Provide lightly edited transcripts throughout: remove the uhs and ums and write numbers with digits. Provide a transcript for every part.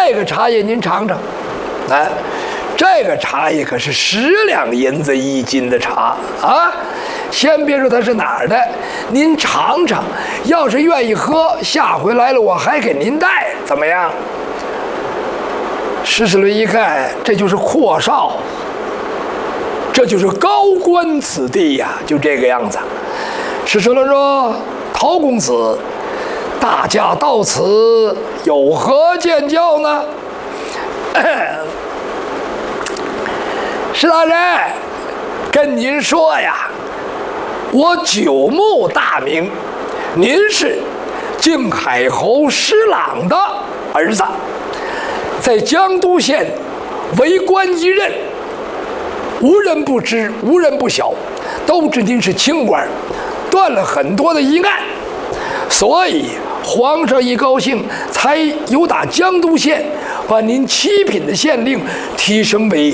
这个茶叶您尝尝，哎，这个茶叶可是10两银子1斤的茶啊！先别说它是哪儿的，您尝尝，要是愿意喝，下回来了我还给您带，怎么样？施世伦一看，这就是阔少，这就是高官子弟呀，就这个样子。施世伦说：“陶公子，大家到此有何见教呢？”施大人，跟您说呀，我九牧大名，您是靖海侯施琅的儿子，在江都县为官一任，无人不知，无人不晓，都知您是清官，断了很多的疑案，所以皇上一高兴，才由打江都县把您7品的县令提升为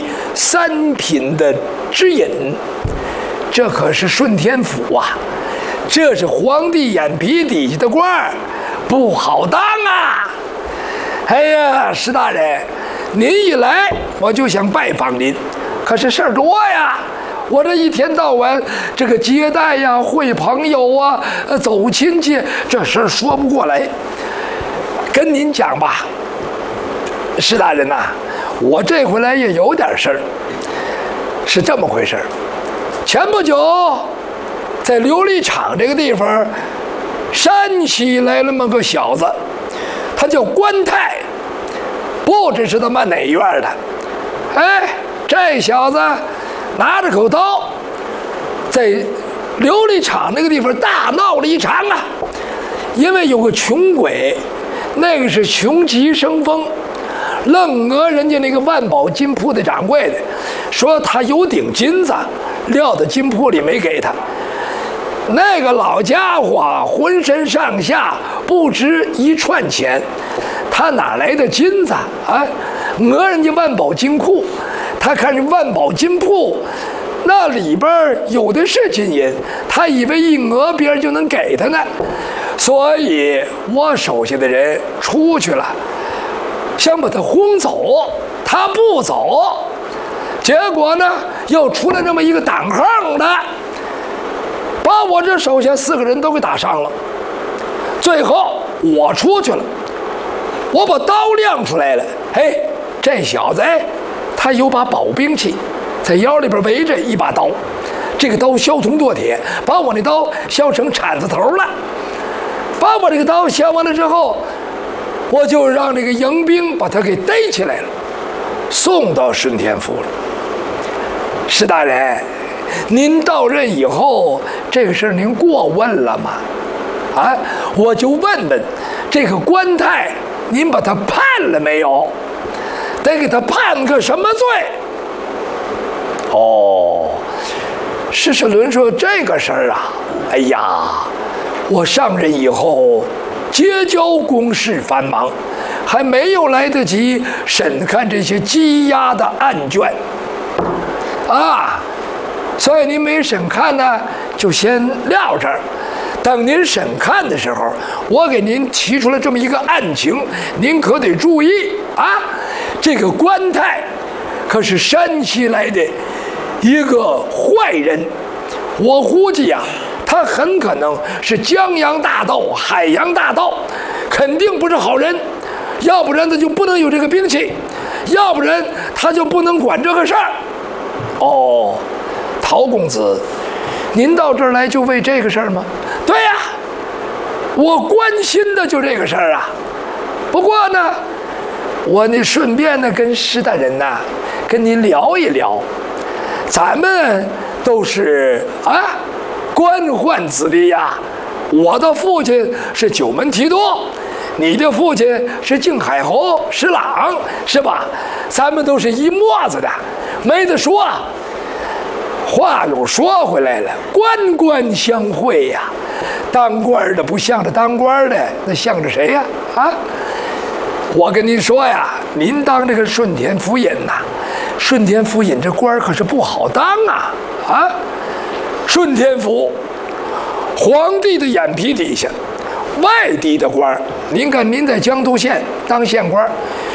3品的知尹。这可是顺天府啊，这是皇帝眼皮底下的官儿，不好当啊！哎呀，施大人，您一来我就想拜访您，可是事儿多呀。我这一天到晚这个接待呀、会朋友啊、走亲戚，这事儿说不过来。跟您讲吧，施大人呐，我这回来也有点事儿。是这么回事儿，前不久在琉璃厂这个地方，山西来了么个小子，他叫关泰，不知是他妈哪院的。哎，这小子拿着口刀，在琉璃厂那个地方大闹了一场啊！因为有个穷鬼，那个是穷极生风，愣讹人家那个万宝金铺的掌柜的，说他有顶金子，撂在金铺里没给他。那个老家伙浑身上下不值1串钱，他哪来的金子啊？讹人家万宝金库，他看人万宝金铺那里边有的是金银，他以为一讹别人就能给他呢，所以我手下的人出去了，想把他轰走，他不走，结果呢又出来这么一个挡横的，把我这手下4个人都给打伤了。最后我出去了，我把刀亮出来了，嘿，这小子他有把宝兵器，在腰里边围着一把刀，这个刀削铜剁铁，把我那刀削成铲子头了。把我这个刀削完了之后，我就让这个迎兵把他给逮起来了，送到顺天府了。施大人，您到任以后，这个事儿您过问了吗？啊，我就问问，这个关泰，您把他判了没有？得给他判个什么罪？哦，施世伦说这个事儿啊，哎呀，我上任以后，结交公事繁忙，还没有来得及审看这些积压的案卷，啊，所以您没审看呢，就先撂这儿。等您审看的时候，我给您提出了这么一个案情，您可得注意啊！这个关泰可是山西来的一个坏人，我估计呀，他很可能是江洋大盗、海洋大盗，肯定不是好人。要不然他就不能有这个兵器，要不然他就不能管这个事儿。哦，陶公子，您到这儿来就为这个事儿吗？对呀，我关心的就这个事儿啊。不过呢，我呢顺便呢跟施大人呐，跟您聊一聊，咱们都是啊官宦子弟呀。我的父亲是九门提督，你的父亲是靖海侯施琅，是吧？咱们都是一模子的，没得说。话又说回来了，官官相会呀，当官的不向着当官的，那向着谁呀？啊！我跟您说呀，您当这个顺天府尹呐，顺天府尹这官可是不好当啊！啊，顺天府，皇帝的眼皮底下，外地的官，您看您在江都县当县官，